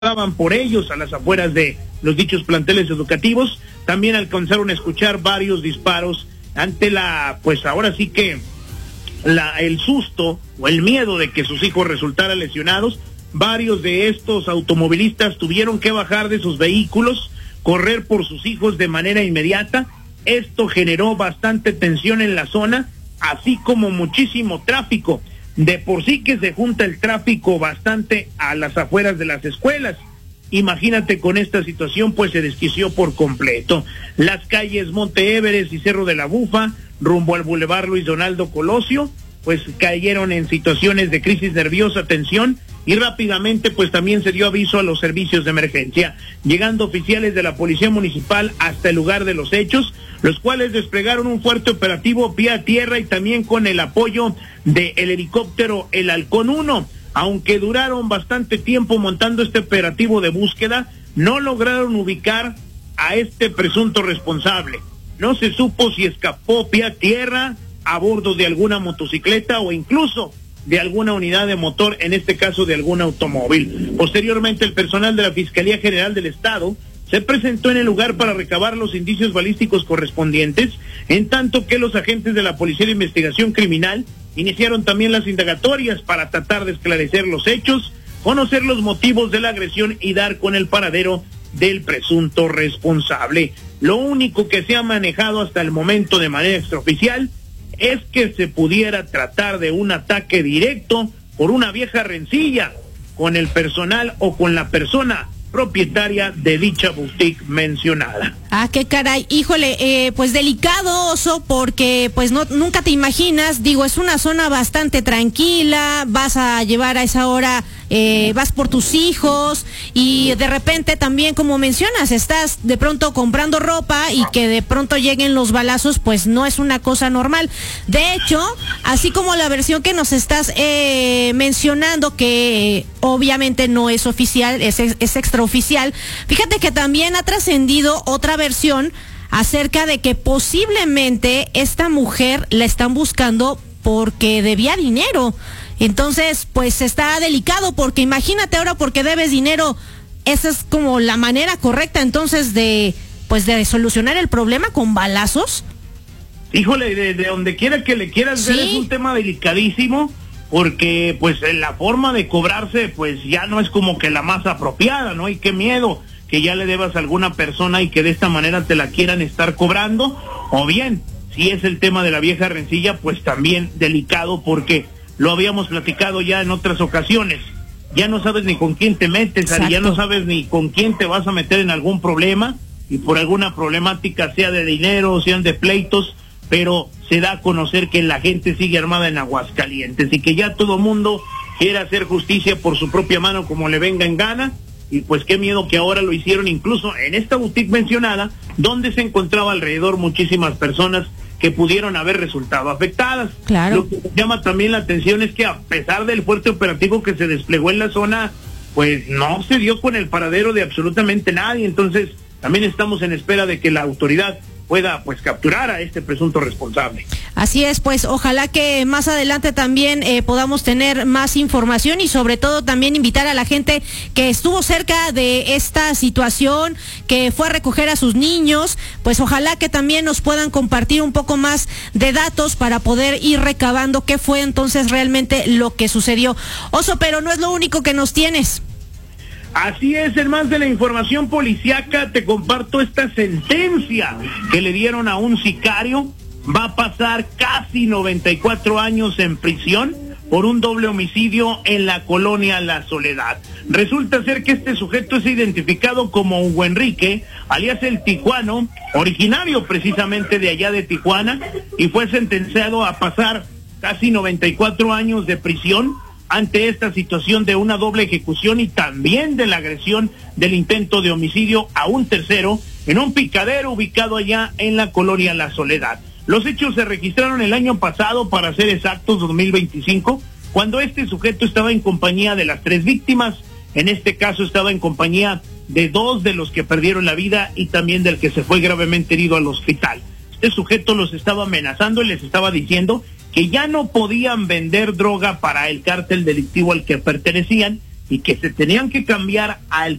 daban por ellos a las afueras de los dichos planteles educativos. También alcanzaron a escuchar varios disparos ante pues ahora sí que el susto o el miedo de que sus hijos resultaran lesionados. Varios de estos automovilistas tuvieron que bajar de sus vehículos, correr por sus hijos de manera inmediata. Esto generó bastante tensión en la zona, así como muchísimo tráfico. De por sí que se junta el tráfico bastante a las afueras de las escuelas. Imagínate con esta situación, pues se desquició por completo. Las calles Monte Everest y Cerro de la Bufa, rumbo al Boulevard Luis Donaldo Colosio, pues cayeron en situaciones de crisis nerviosa, tensión, y rápidamente pues también se dio aviso a los servicios de emergencia, llegando oficiales de la Policía Municipal hasta el lugar de los hechos, los cuales desplegaron un fuerte operativo vía tierra y también con el apoyo del helicóptero El Halcón 1. Aunque duraron bastante tiempo montando este operativo de búsqueda, no lograron ubicar a este presunto responsable. No se supo si escapó vía tierra, a bordo de alguna motocicleta o incluso de alguna unidad de motor, en este caso de algún automóvil. Posteriormente, el personal de la Fiscalía General del Estado se presentó en el lugar para recabar los indicios balísticos correspondientes, en tanto que los agentes de la Policía de Investigación Criminal iniciaron también las indagatorias para tratar de esclarecer los hechos, conocer los motivos de la agresión y dar con el paradero del presunto responsable. Lo único que se ha manejado hasta el momento de manera extraoficial es que se pudiera tratar de un ataque directo por una vieja rencilla con el personal o con la persona propietaria de dicha boutique mencionada. Ah, qué caray, híjole, pues delicado, Oso, porque pues nunca te imaginas, digo, es una zona bastante tranquila, vas a llevar a esa hora, vas por tus hijos y de repente también, como mencionas, estás de pronto comprando ropa y que de pronto lleguen los balazos, pues no es una cosa normal. De hecho, así como la versión que nos estás mencionando, que obviamente no es oficial, es extraoficial, fíjate que también ha trascendido otra versión acerca de que posiblemente esta mujer la están buscando porque debía dinero. Entonces, pues está delicado, porque imagínate ahora, porque debes dinero, esa es como la manera correcta entonces de solucionar el problema, con balazos. Híjole, de donde quiera que le quieras ver, es un tema delicadísimo, porque pues la forma de cobrarse pues ya no es como que la más apropiada, ¿no? Y qué miedo que ya le debas a alguna persona y que de esta manera te la quieran estar cobrando, o bien, si es el tema de la vieja rencilla, pues también delicado, porque lo habíamos platicado ya en otras ocasiones. Ya no sabes ni con quién te metes, Ari, ya no sabes ni con quién te vas a meter en algún problema, y por alguna problemática, sea de dinero, sean de pleitos, pero se da a conocer que la gente sigue armada en Aguascalientes y que ya todo mundo quiere hacer justicia por su propia mano como le venga en gana. Y pues qué miedo que ahora lo hicieron incluso en esta boutique mencionada, donde se encontraba alrededor muchísimas personas que pudieron haber resultado afectadas. Claro. Lo que llama también la atención es que a pesar del fuerte operativo que se desplegó en la zona, pues no se dio con el paradero de absolutamente nadie. Entonces también estamos en espera de que la autoridad pueda pues capturar a este presunto responsable. Así es, pues ojalá que más adelante también podamos tener más información y sobre todo también invitar a la gente que estuvo cerca de esta situación, que fue a recoger a sus niños, pues ojalá que también nos puedan compartir un poco más de datos para poder ir recabando qué fue entonces realmente lo que sucedió. Oso, pero no es lo único que nos tienes. Así es, en más de la información policiaca, te comparto esta sentencia que le dieron a un sicario. Va a pasar casi 94 años en prisión por un doble homicidio en la colonia La Soledad. Resulta ser que este sujeto es identificado como Hugo Enrique, alias el Tijuano, originario precisamente de allá de Tijuana, y fue sentenciado a pasar casi 94 años de prisión ante esta situación de una doble ejecución y también de la agresión del intento de homicidio a un tercero en un picadero ubicado allá en la colonia La Soledad. Los hechos se registraron el año pasado, para ser exactos, 2025, cuando este sujeto estaba en compañía de las 3 víctimas. En este caso estaba en compañía de 2 de los que perdieron la vida y también del que se fue gravemente herido al hospital. Este sujeto los estaba amenazando y les estaba diciendo que ya no podían vender droga para el cártel delictivo al que pertenecían, y que se tenían que cambiar al